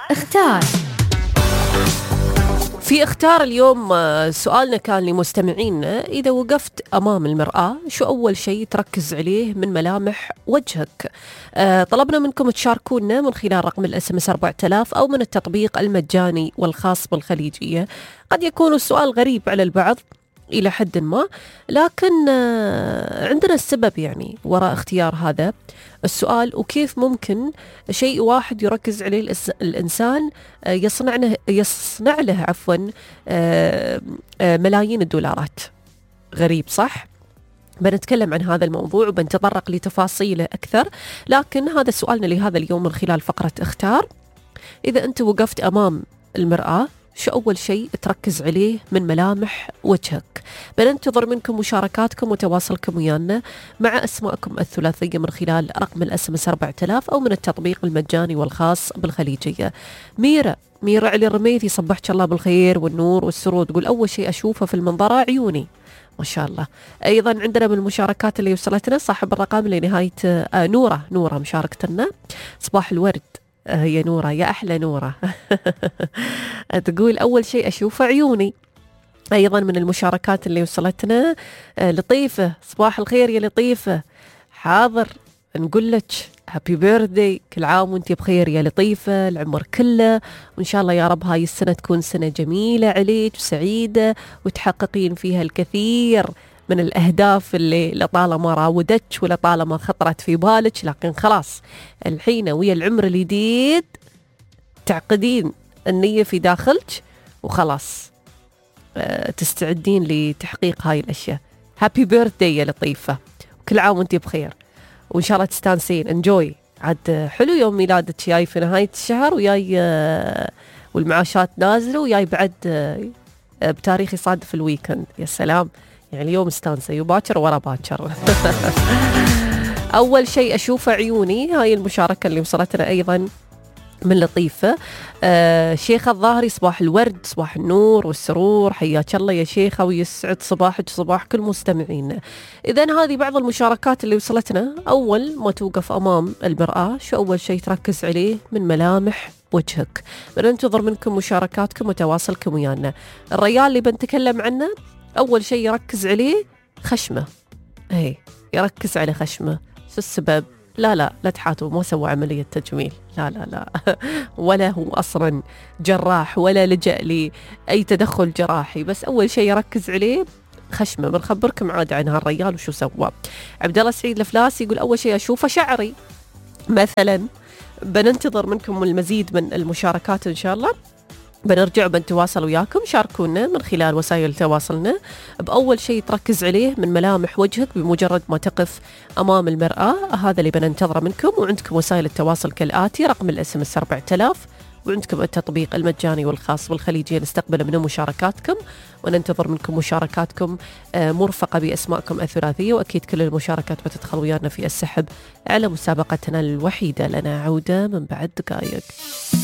اختار. في اختار اليوم سؤالنا كان لمستمعينا: إذا وقفت أمام المرآة شو أول شيء تركز عليه من ملامح وجهك؟ طلبنا منكم تشاركونا من خلال رقم الSMS 4000 أو من التطبيق المجاني والخاص بالخليجية. قد يكون السؤال غريب على البعض إلى حد ما، لكن عندنا السبب يعني وراء اختيار هذا السؤال، وكيف ممكن شيء واحد يركز عليه الإنسان يصنع له ملايين الدولارات. غريب صح؟ بنتكلم عن هذا الموضوع وبنتطرق لتفاصيله أكثر، لكن هذا سؤالنا لهذا اليوم من خلال فقرة اختار. إذا أنت وقفت أمام المرآة شو أول شيء تركز عليه من ملامح وجهك؟ بننتظر منكم مشاركاتكم وتواصلكم ويانا مع أسماءكم الثلاثية من خلال رقم الSMS 4000 أو من التطبيق المجاني والخاص بالخليجية. ميرا علي الرميثي، صبحك الله بالخير والنور والسرور، تقول أول شيء أشوفه في المنظرة عيوني. ما شاء الله. أيضا عندنا من المشاركات اللي وصلتنا صاحب الرقم اللي نهاية نورة مشاركتنا، صباح الورد. هي نورة، يا أحلى نورة. تقول أول شيء أشوفه عيوني. أيضا من المشاركات اللي وصلتنا لطيفة، صباح الخير يا لطيفة. حاضر نقول لك هابي بيرثدي، كل عام وانت بخير يا لطيفة، العمر كله، وإن شاء الله يا رب هاي السنة تكون سنة جميلة عليك وسعيدة وتحققين فيها الكثير من الأهداف اللي لطالما راودتك ولطالما خطرت في بالك، لكن خلاص الحين ويا العمر الجديد تعقدين النية في داخلك وخلاص تستعدين لتحقيق هاي الأشياء. هابي بيرثدي يا لطيفة، وكل عام وانت بخير، وإن شاء الله تستانسين. انجوي عاد، حلو يوم ميلادك جاي في نهاية الشهر، وياي والمعاشات نازلة، وياي بعد بتاريخ يصادف الويكند. يا سلام، يعني اليوم استانسة يباكر ورا باكر. أول شيء أشوفه عيوني، هاي المشاركة اللي وصلتنا أيضا من لطيفة. شيخة الظاهري، صباح الورد، صباح النور والسرور، حياك الله يا شيخة، ويسعد صباحك صباح كل مستمعين. إذن هذه بعض المشاركات اللي وصلتنا. أول ما توقف أمام المرآة شو أول شيء تركز عليه من ملامح وجهك؟ بننتظر منكم مشاركاتكم وتواصلكم ويانا. الرجال اللي بنتكلم عنه أول شيء يركز عليه خشمه، يركز على خشمه. شو السبب؟ لا تحاتوا، ما سوى عملية تجميل، لا ولا هو أصلا جراح ولا لجأ لأي تدخل جراحي، بس أول شيء يركز عليه خشمه. بنخبركم عاد عن هالرجال وشو سوى. عبد الله سعيد الفلاسي يقول أول شيء أشوفه شعري مثلا. بننتظر منكم المزيد من المشاركات إن شاء الله. بنرجع بنتواصل وياكم، شاركونا من خلال وسائل تواصلنا بأول شيء تركز عليه من ملامح وجهك بمجرد ما تقف أمام المرآة. هذا اللي بننتظره منكم. وعندكم وسائل التواصل كالآتي: رقم الSMS 4000، وعندكم التطبيق المجاني والخاص بالخليجية. نستقبل من مشاركاتكم وننتظر منكم مشاركاتكم مرفقة بأسماءكم الثلاثية، وأكيد كل المشاركات بتدخل ويانا في السحب على مسابقتنا الوحيدة. لنا عودة من بعد دقائق.